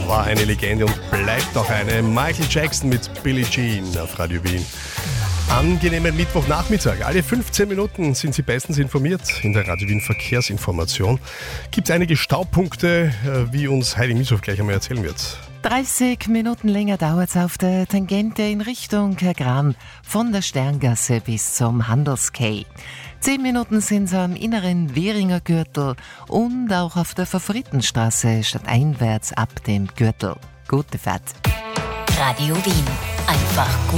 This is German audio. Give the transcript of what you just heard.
war eine Legende und bleibt auch eine. Michael Jackson mit Billie Jean auf Radio Wien. Angenehmen Mittwochnachmittag. Alle 15 Minuten sind Sie bestens informiert in der Radio Wien Verkehrsinformation. Gibt einige Staupunkte, wie uns Heidi Mieshoff gleich einmal erzählen wird. 30 Minuten länger dauert es auf der Tangente in Richtung Gran von der Sterngasse bis zum Handelskay. 10 Minuten sind es am inneren Währinger Gürtel und auch auf der Favoritenstraße stadteinwärts ab dem Gürtel. Gute Fahrt. Radio Wien. Einfach gut.